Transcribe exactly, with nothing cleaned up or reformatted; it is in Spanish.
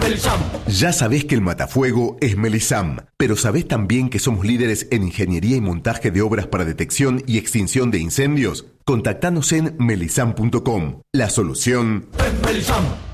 Melisam. Ya sabés que el matafuego es Melisam, pero ¿sabés también que somos líderes en ingeniería y montaje de obras para detección y extinción de incendios? Contactanos en melisam punto com. La solución Es Melisam.